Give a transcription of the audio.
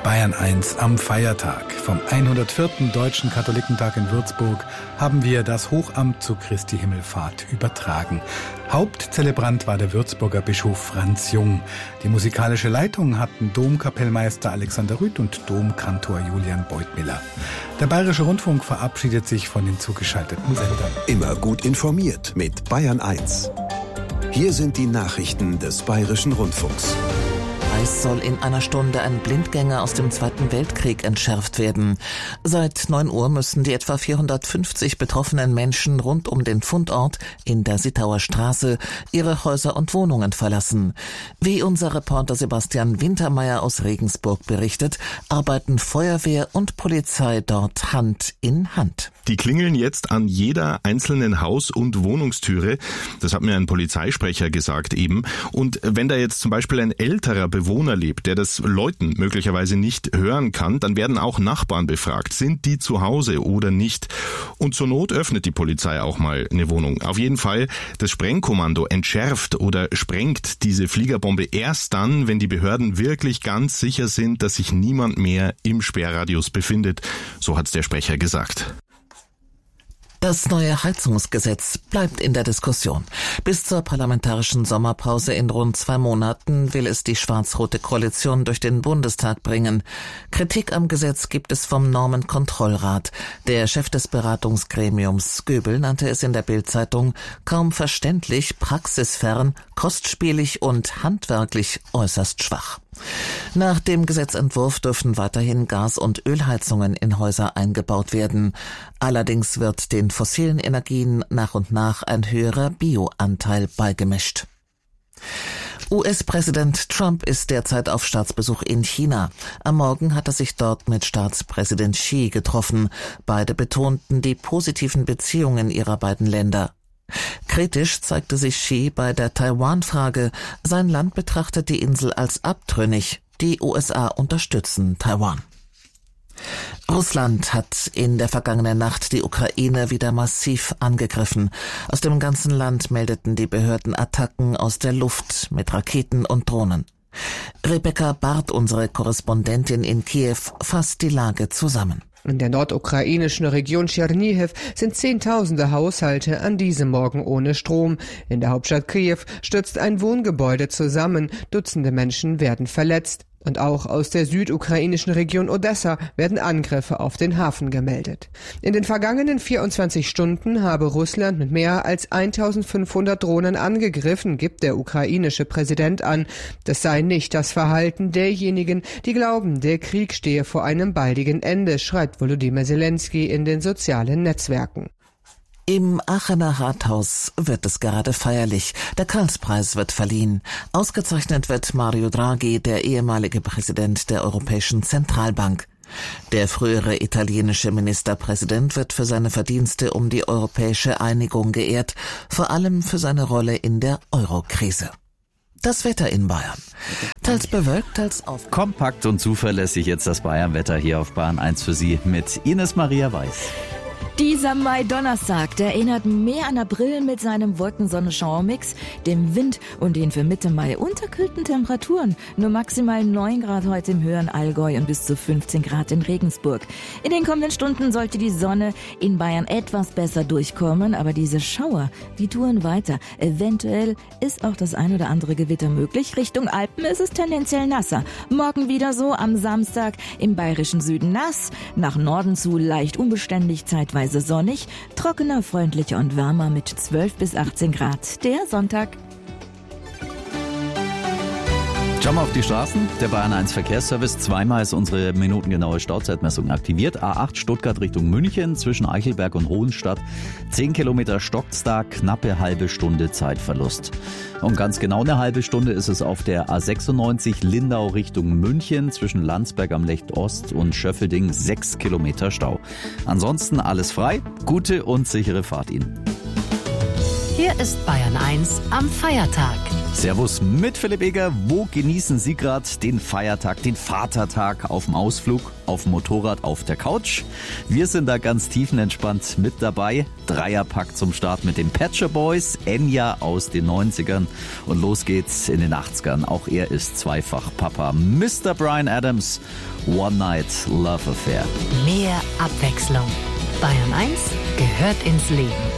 Bayern 1 am Feiertag. Vom 104. Deutschen Katholikentag in Würzburg haben wir das Hochamt zu Christi Himmelfahrt übertragen. Hauptzelebrant war der Würzburger Bischof Franz Jung. Die musikalische Leitung hatten Domkapellmeister Alexander Rüth und Domkantor Julian Beutmiller. Der Bayerische Rundfunk verabschiedet sich von den zugeschalteten Sendern. Immer gut informiert mit Bayern 1. Hier sind die Nachrichten des Bayerischen Rundfunks. Es soll in einer Stunde ein Blindgänger aus dem Zweiten Weltkrieg entschärft werden. Seit 9 Uhr müssen die etwa 450 betroffenen Menschen rund um den Fundort in der Sittauer Straße ihre Häuser und Wohnungen verlassen. Wie unser Reporter Sebastian Wintermeyer aus Regensburg berichtet, arbeiten Feuerwehr und Polizei dort Hand in Hand. Die klingeln jetzt an jeder einzelnen Haus- und Wohnungstüre. Das hat mir ein Polizeisprecher gesagt eben. Und wenn da jetzt zum Beispiel ein älterer Bewohner lebt, der das Läuten möglicherweise nicht hören kann, dann werden auch Nachbarn befragt. Sind die zu Hause oder nicht? Und zur Not öffnet die Polizei auch mal eine Wohnung. Auf jeden Fall, das Sprengkommando entschärft oder sprengt diese Fliegerbombe erst dann, wenn die Behörden wirklich ganz sicher sind, dass sich niemand mehr im Sperrradius befindet. So hat's der Sprecher gesagt. Das neue Heizungsgesetz bleibt in der Diskussion. Bis zur parlamentarischen Sommerpause in rund 2 Monaten will es die schwarz-rote Koalition durch den Bundestag bringen. Kritik am Gesetz gibt es vom Normenkontrollrat. Der Chef des Beratungsgremiums Göbel nannte es in der Bild-Zeitung kaum verständlich, praxisfern, kostspielig und handwerklich äußerst schwach. Nach dem Gesetzentwurf dürfen weiterhin Gas- und Ölheizungen in Häuser eingebaut werden. Allerdings wird den fossilen Energien nach und nach ein höherer Bioanteil beigemischt. US-Präsident Trump ist derzeit auf Staatsbesuch in China. Am Morgen hat er sich dort mit Staatspräsident Xi getroffen. Beide betonten die positiven Beziehungen ihrer beiden Länder. Kritisch zeigte sich Xi bei der Taiwan-Frage. Sein Land betrachtet die Insel als abtrünnig. Die USA unterstützen Taiwan. Russland hat in der vergangenen Nacht die Ukraine wieder massiv angegriffen. Aus dem ganzen Land meldeten die Behörden Attacken aus der Luft mit Raketen und Drohnen. Rebecca Barth, unsere Korrespondentin in Kiew, fasst die Lage zusammen. In der nordukrainischen Region Tschernihiw sind Zehntausende Haushalte an diesem Morgen ohne Strom. In der Hauptstadt Kiew stürzt ein Wohngebäude zusammen. Dutzende Menschen werden verletzt. Und auch aus der südukrainischen Region Odessa werden Angriffe auf den Hafen gemeldet. In den vergangenen 24 Stunden habe Russland mit mehr als 1500 Drohnen angegriffen, gibt der ukrainische Präsident an. Das sei nicht das Verhalten derjenigen, die glauben, der Krieg stehe vor einem baldigen Ende, schreibt Volodymyr Zelensky in den sozialen Netzwerken. Im Aachener Rathaus wird es gerade feierlich. Der Karlspreis wird verliehen. Ausgezeichnet wird Mario Draghi, der ehemalige Präsident der Europäischen Zentralbank. Der frühere italienische Ministerpräsident wird für seine Verdienste um die europäische Einigung geehrt, vor allem für seine Rolle in der Euro-Krise. Das Wetter in Bayern. Teils bewölkt, teils auf. Kompakt und zuverlässig jetzt das Bayern-Wetter hier auf Bayern 1 für Sie mit Ines Maria Weiß. Dieser Mai-Donnerstag, der erinnert mehr an April mit seinem Wolken-Sonne-Schauermix, dem Wind und den für Mitte Mai unterkühlten Temperaturen. Nur maximal 9 Grad heute im höheren Allgäu und bis zu 15 Grad in Regensburg. In den kommenden Stunden sollte die Sonne in Bayern etwas besser durchkommen, aber diese Schauer, die touren weiter. Eventuell ist auch das ein oder andere Gewitter möglich. Richtung Alpen ist es tendenziell nasser. Morgen wieder so, am Samstag im bayerischen Süden nass, nach Norden zu leicht unbeständig, zeitweise sonnig, trockener, freundlicher und wärmer mit 12 bis 18 Grad. Der Sonntag. Schauen wir auf die Straßen. Der Bayern 1 Verkehrsservice. Zweimal ist unsere minutengenaue Stauzeitmessung aktiviert. A8 Stuttgart Richtung München zwischen Eichelberg und Hohenstadt. 10 Kilometer stockt's da, knappe halbe Stunde Zeitverlust. Und ganz genau eine halbe Stunde ist es auf der A96 Lindau Richtung München zwischen Landsberg am Lech Ost und Schöffelding. 6 Kilometer Stau. Ansonsten alles frei. Gute und sichere Fahrt Ihnen. Hier ist Bayern 1 am Feiertag. Servus mit Philipp Eger. Wo genießen Sie gerade den Feiertag, den Vatertag? Auf dem Ausflug, auf dem Motorrad, auf der Couch? Wir sind da ganz tiefenentspannt mit dabei. Dreierpack zum Start mit den Pet Shop Boys, Enya aus den 90ern und los geht's in den 80ern. Auch er ist zweifach Papa. Mr. Bryan Adams, One Night Love Affair. Mehr Abwechslung. Bayern 1 gehört ins Leben.